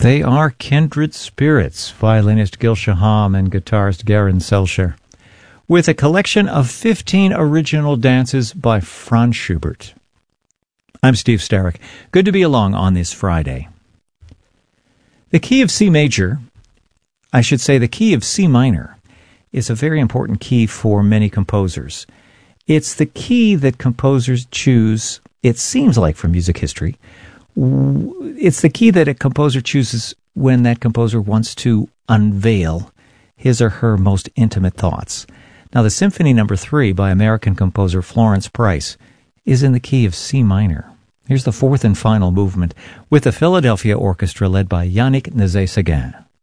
They are kindred spirits, violinist Gil Shaham and guitarist Garen Selcher, with a collection of 15 original dances by Franz Schubert. I'm Steve Starrick. Good to be along on this Friday. The key of C major, I should say the key of C minor, is a very important key for many composers. It's the key that composers choose, it seems like from music history. It's the key that a composer chooses when that composer wants to unveil his or her most intimate thoughts. Now, the Symphony No. 3 by American composer Florence Price is in the key of C minor. Here's the fourth and final movement with the Philadelphia Orchestra led by Yannick Nézet-Séguin.